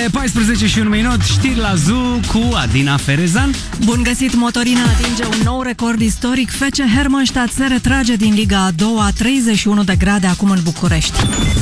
E 14 și un minut, știri la Zoo cu Adina Ferezan. Bun găsit, Motorina atinge un nou record istoric. FC Hermannstadt se retrage din Liga a doua, 31 de grade acum în București.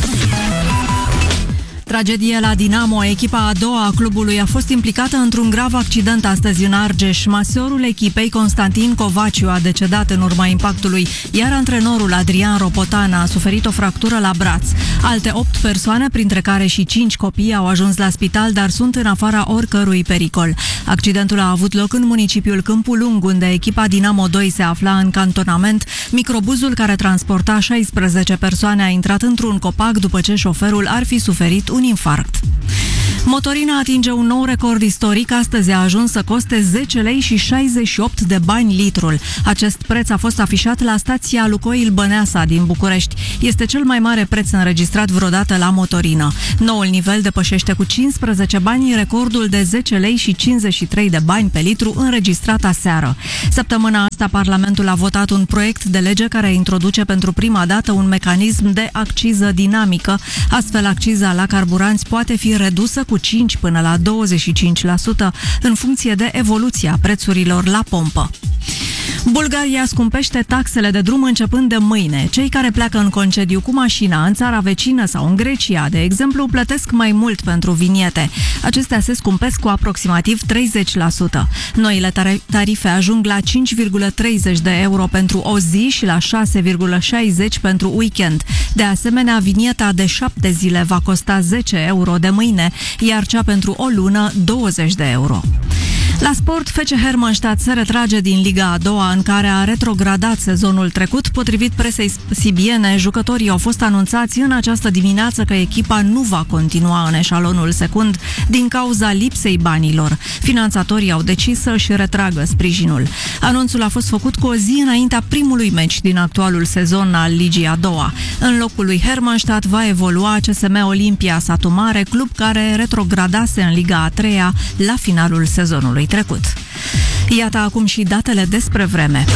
Tragedie la Dinamo. Echipa a doua a clubului a fost implicată într-un grav accident astăzi în Argeș. Masorul echipei, Constantin Covaciu, a decedat în urma impactului, iar antrenorul Adrian Ropotana a suferit o fractură la braț. Alte 8 persoane, printre care și 5 copii, au ajuns la spital, dar sunt în afara oricărui pericol. Accidentul a avut loc în municipiul Câmpul Lung, unde echipa Dinamo 2 se afla în cantonament. Microbuzul care transporta 16 persoane a intrat într-un copac după ce șoferul ar fi suferit un infarct. Motorina atinge un nou record istoric. Astăzi a ajuns să coste 10 lei și 68 de bani litrul. Acest preț a fost afișat la stația Lucoil Băneasa din București. Este cel mai mare preț înregistrat vreodată la motorină. Noul nivel depășește cu 15 bani recordul de 10 lei și 53 de bani pe litru înregistrat aseară. Săptămâna asta Parlamentul a votat un proiect de lege care introduce pentru prima dată un mecanism de acciză dinamică. Astfel, acciza la carburanți poate fi redusă cu 5 până la 25% în funcție de evoluția prețurilor la pompă. Bulgaria scumpește taxele de drum începând de mâine. Cei care pleacă în concediu cu mașina în țara vecină sau în Grecia, de exemplu, plătesc mai mult pentru viniete. Acestea se scumpesc cu aproximativ 30%. Noile tarife ajung la 5,30 de euro pentru o zi și la 6,60 pentru weekend. De asemenea, vinieta de 7 zile va costa 10 euro de mâine, iar cea pentru o lună 20 de euro. La sport, FC Hermannstadt se retrage din Liga a doua, în care a retrogradat sezonul trecut. Potrivit presei sibiene, jucătorii au fost anunțați în această dimineață că echipa nu va continua în eșalonul secund din cauza lipsei banilor. Finanțatorii au decis să își retragă sprijinul. Anunțul a fost făcut cu o zi înaintea primului meci din actualul sezon al Ligii a doua. În locul lui Hermannstadt va evolua CSM Olimpia Satu Mare, club care retrogradase în Liga a treia la finalul sezonului trecut. Iată acum și datele despre vreme.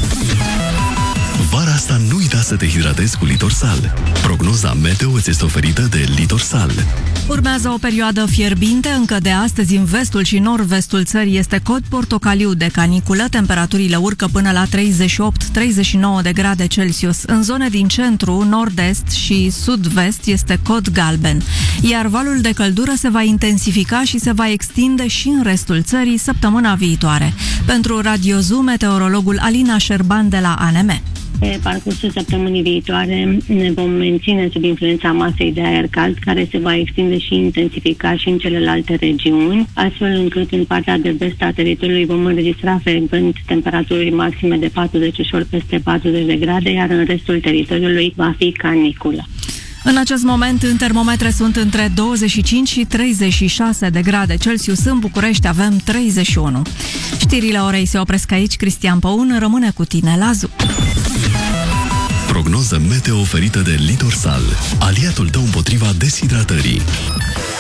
Vara asta nu uita să te hidratezi cu Litorsal. Prognoza meteo îți este oferită de Litorsal. Urmează o perioadă fierbinte. Încă de astăzi în vestul și nord-vestul țării este cod portocaliu de caniculă. Temperaturile urcă până la 38-39 de grade Celsius. În zone din centru, nord-est și sud-vest este cod galben. Iar valul de căldură se va intensifica și se va extinde și în restul țării săptămâna viitoare. Pentru Radio Zoo, meteorologul Alina Șerban de la ANM. Pe parcursul săptămânii viitoare ne vom menține sub influența masei de aer cald, care se va extinde și intensifica și în celelalte regiuni, astfel încât în partea de vest a teritoriului vom înregistra frecvent temperaturi maxime de 40 și ori peste 40 de grade, iar în restul teritoriului va fi caniculă. În acest moment, în termometre sunt între 25 și 36 de grade Celsius. În București avem 31. Știrile orei se opresc aici. Cristian Păun rămâne cu tine la Zoo. Prognoză meteo oferită de Litorsal, aliatul tău împotriva deshidratării.